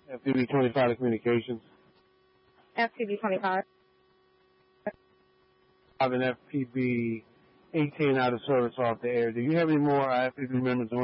FPB 25 to communications. FPB 25. I have an FPB 18 out of service off the air. Do you have any more FPB members